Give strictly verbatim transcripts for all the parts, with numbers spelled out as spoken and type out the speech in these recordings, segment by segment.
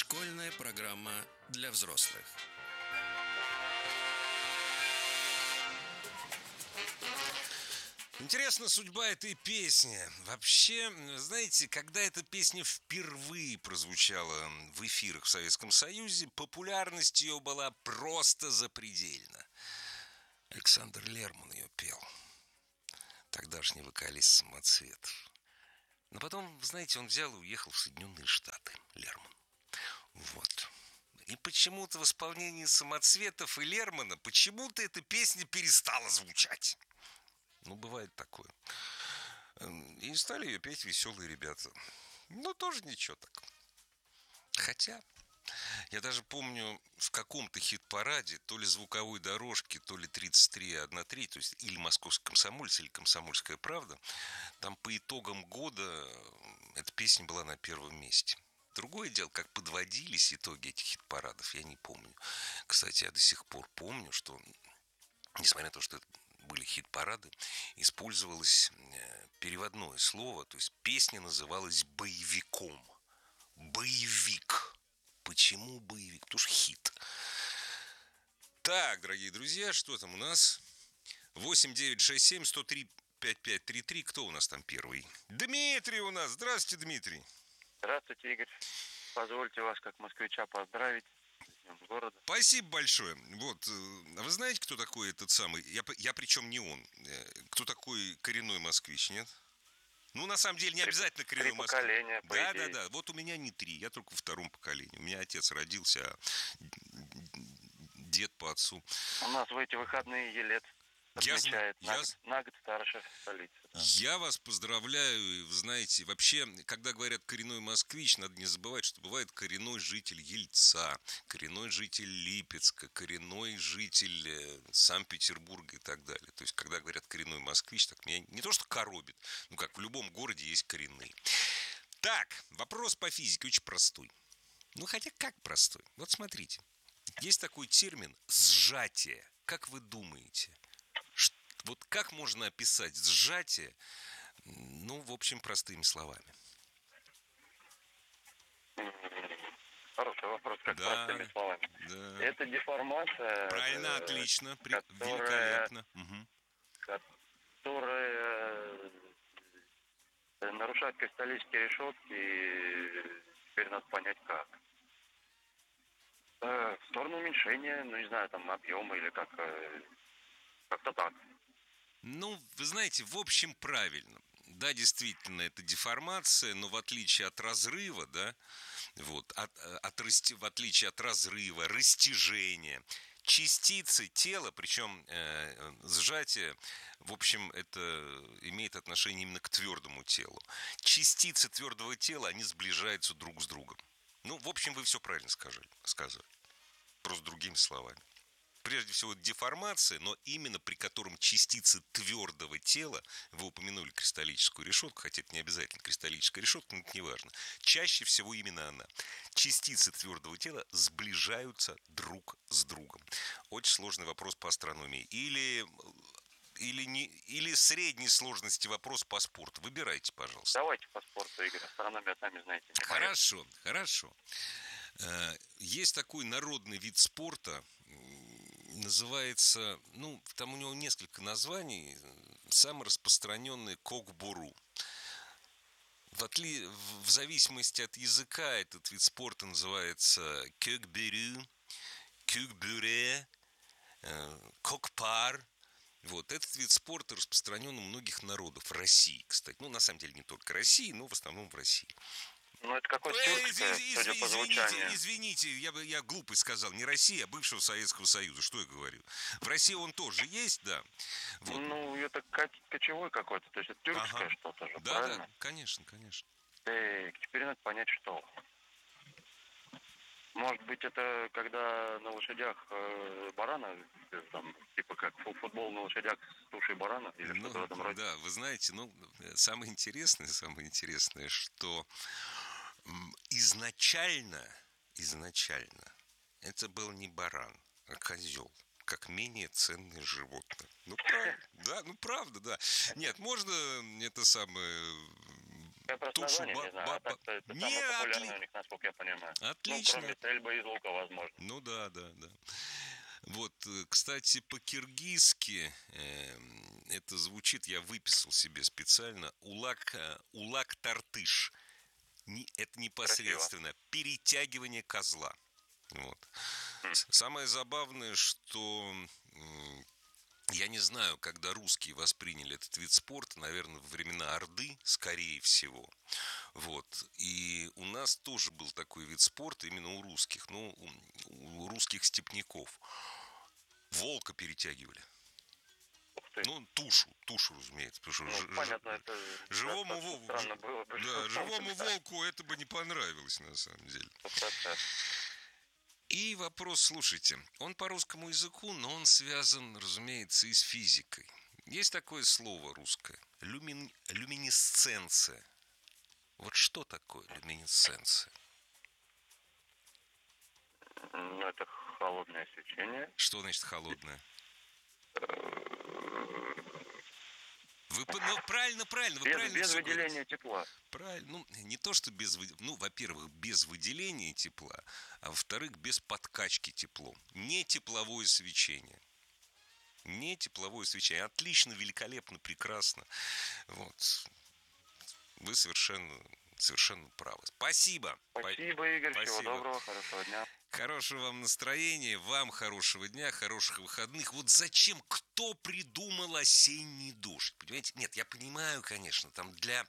Школьная программа для взрослых. Интересна судьба этой песни. Вообще, знаете, когда эта песня впервые прозвучала в эфирах в Советском Союзе, популярность ее была просто запредельна. Александр Лерман ее пел. Тогдашний вокалист «Самоцветов». Но потом, знаете, он взял и уехал в Соединенные Штаты, Лерман. Вот. И почему-то в исполнении «Самоцветов» и Лермана почему-то эта песня перестала звучать. Ну, бывает такое. И стали ее петь веселые ребята. Ну, тоже ничего так. Хотя, я даже помню, в каком-то хит-параде, то ли звуковой дорожки, то ли тридцать три одна три, то есть или «Московский комсомолец», или «Комсомольская правда», там по итогам года эта песня была на первом месте. Другое дело, как подводились итоги этих хит-парадов, я не помню. Кстати, я до сих пор помню, что, несмотря на то, что это были хит-парады, использовалось переводное слово, то есть песня называлась боевиком. Боевик. Почему боевик? Потому что хит. Так, дорогие друзья, что там у нас? восемь девятьсот шестьдесят семь сто три пятьдесят пять тридцать три. Кто у нас там первый? Дмитрий у нас. Здравствуйте, Дмитрий. Здравствуйте, Игорь. Позвольте вас, как москвича, поздравить с Днем города. Спасибо большое. Вот, а вы знаете, кто такой этот самый? Я, я причем не он. Кто такой коренной москвич, нет? Ну, на самом деле, не Три, обязательно коренной три москвич. поколения, по Да, идее. да, да. Вот у меня не три, я только во втором поколении. У меня отец родился, а дед по отцу. У нас в эти выходные Елец отмечает я, на, я... на год старше столицы. Да. Я вас поздравляю. Вы знаете, вообще, когда говорят коренной москвич, надо не забывать, что бывает коренной житель Ельца, коренной житель Липецка, коренной житель Санкт-Петербурга и так далее. То есть, когда говорят коренной москвич, так меня не то что коробит, ну как в любом городе есть коренные. Так, вопрос по физике очень простой. Ну, хотя как простой? Вот смотрите. Есть такой термин «сжатие». Как вы думаете? Вот как можно описать сжатие, ну, в общем, простыми словами? Хороший вопрос, как да, простыми словами. Да. Это деформация. Правильно, э, отлично, которая, великолепно. Угу. Которая нарушает кристаллические решетки, и теперь надо понять, как. В сторону уменьшения, ну, не знаю, там, объема или как, как-то так. Ну, вы знаете, в общем, правильно. Да, действительно, это деформация, но в отличие от разрыва, да, вот, от, от, в отличие от разрыва, растяжения, частицы тела, причем э, сжатие, в общем, это имеет отношение именно к твердому телу. Частицы твердого тела, они сближаются друг с другом. Ну, в общем, вы все правильно сказали, сказали. Просто другими словами. Прежде всего, деформация, но именно при котором частицы твердого тела, вы упомянули кристаллическую решетку, хотя это не обязательно кристаллическая решетка, но это не важно. Чаще всего именно она. Частицы твердого тела сближаются друг с другом. Очень сложный вопрос по астрономии. Или, или, не, или средней сложности вопрос по спорту. Выбирайте, пожалуйста. Давайте по спорту, Игорь. Астрономия, сами знаете. Хорошо, хорошо. Есть такой народный вид спорта, называется, ну, там у него несколько названий, самое распространенное кокбуру. В, отли... в зависимости от языка этот вид спорта называется кокбуру, кокбуре, кокпар. Вот, этот вид спорта распространен у многих народов России, кстати. Ну, на самом деле, не только России, но в основном в России. Ну, это какое-то тюркское, судя по звучанию. Извините, извините, я, бы, я глупость сказал. Не Россия, а бывшего Советского Союза. Что я говорю? В России он тоже есть, да. Вот. Ну, это кочевой какой-то, то есть это тюркское ага. что-то же, да, правильно? Да, конечно, конечно. Так, теперь надо понять, что. Может быть, это когда на лошадях э, барана, там, типа как футбол на лошадях с тушей барана, или ну, что-то в этом роде? Да, вы знаете, ну, самое интересное, самое интересное, что изначально, изначально это был не баран, а козел, как менее ценное животное. Ну, правда, да, ну, правда, да. Нет, можно это самое Я просто тушу название ба- не знаю, ба- а ба- так-то это Не, самое популярное отли- у них, насколько я понимаю. Ну, Отлично. кроме стрельбы из лука, возможно. Ну да, да, да. Вот, э, кстати, по-киргизски э, это звучит, я выписал себе специально, улак, э, улак-тартыш. Не- это непосредственно перетягивание козла. Вот. Хм. С- Самое забавное, что м, я не знаю, когда русские восприняли этот вид спорта, наверное, во времена Орды, скорее всего. Вот. И у нас тоже был такой вид спорта, именно у русских, ну, у, у русских степняков. Волка перетягивали. Ух ты. Ну, тушу, тушу, разумеется. Потому что Ну, ж- ж- понятно, это живому, достаточно волку, странно было бы. да, живому волку это бы не понравилось, на самом деле. Процесс. И вопрос, слушайте, он по русскому языку, но он связан, разумеется, и с физикой. Есть такое слово русское – люмин, люминесценция. Вот что такое люминесценция? Ну, это холодное свечение. Что значит холодное? Вы, по- ну, правильно, правильно, вы Без, правильно без всё выделения говорите. тепла. Правильно, ну, не то, что без, вы- ну, во-первых, без выделения тепла, а во-вторых, без подкачки теплом. Не тепловое свечение. Не тепловое свечение. Отлично, великолепно, прекрасно. Вот. Вы совершенно, совершенно правы. Спасибо. Спасибо, Игорь. Всего Спасибо. доброго, хорошего дня. Хорошего вам настроения, вам хорошего дня, хороших выходных. Вот зачем, кто придумал осенний дождь? Понимаете? Нет, я понимаю, конечно, там для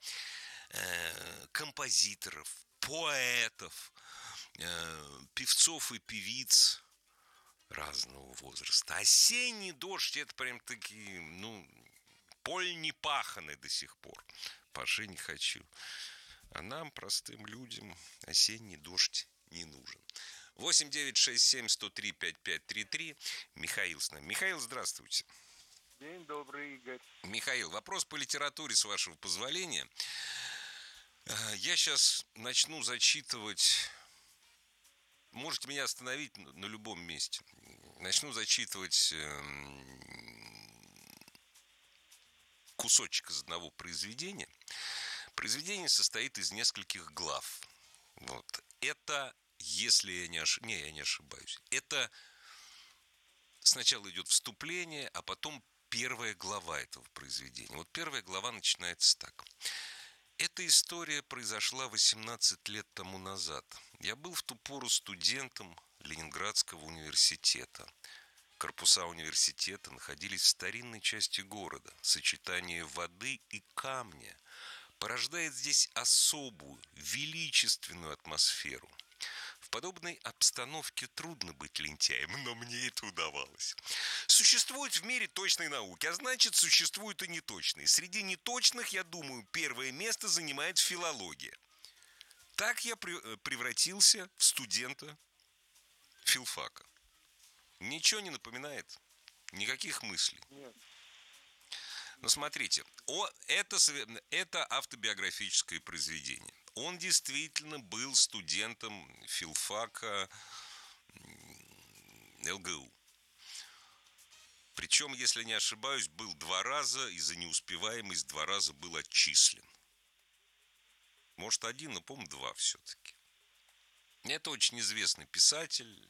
э, композиторов, поэтов, э, певцов и певиц разного возраста. Осенний дождь — это прям такие, ну, поль не паханы до сих пор. Паши не хочу. А нам, простым людям, осенний дождь не нужен. восемь девять шесть семь сто три пять пять три три. Михаил с нами. Михаил, здравствуйте. День добрый, Игорь. Михаил, вопрос по литературе, с вашего позволения. Э, Я сейчас начну зачитывать... Можете меня остановить на на любом месте. Начну зачитывать эм, кусочек из одного произведения. Произведение состоит из нескольких глав. Вот. Это, если я не, ош... не, я не ошибаюсь, это сначала идет вступление, а потом первая глава этого произведения. Вот первая глава начинается так. Эта история произошла восемнадцать лет тому назад. Я был в ту пору студентом Ленинградского университета. Корпуса университета находились в старинной части города. Сочетание воды и камня порождает здесь особую, величественную атмосферу. В подобной обстановке трудно быть лентяем, но мне это удавалось. Существуют в мире точные науки, а значит, существуют и неточные. Среди неточных, я думаю, первое место занимает филология. Так я при- превратился в студента филфака. Ничего не напоминает? Никаких мыслей? Нет. Ну, смотрите, о, это, све- это автобиографическое произведение. Он действительно был студентом филфака м, эл гэ у. Причем, если не ошибаюсь, был два раза, и за неуспеваемость два раза был отчислен. Может, один, но, по-моему, два все-таки. Это очень известный писатель.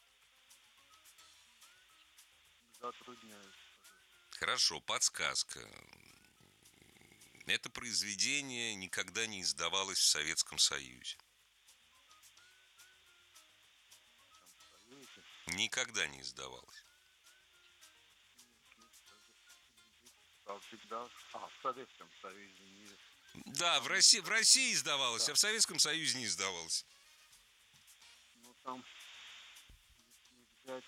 Затрудняюсь. Хорошо, подсказка. Это произведение никогда не издавалось в Советском Союзе. Там, в Союзе. Никогда не издавалось. А всегда... А, в Советском Союзе не... Да, в России, в России издавалось, а в Советском Союзе не издавалось. Ну, там... Если взять...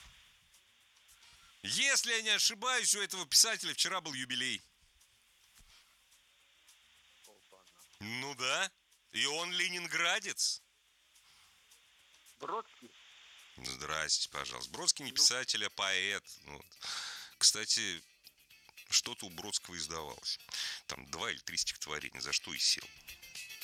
Если я не ошибаюсь, у этого писателя вчера был юбилей. Полпана. Ну да. И он ленинградец. Бродский? Здрасте, пожалуйста. Бродский не писатель, а поэт. Вот. Кстати, что-то у Бродского издавалось. Там два или три стихотворения, за что и сел.